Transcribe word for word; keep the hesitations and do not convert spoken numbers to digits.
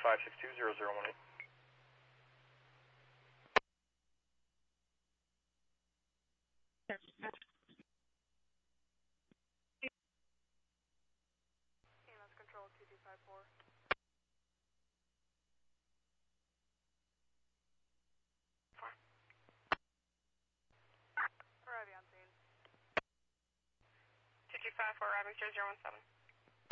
five six two zero zero one eight. Ambulance control two two five four. Arriving on scene. two two five four, arriving zero zero one seven.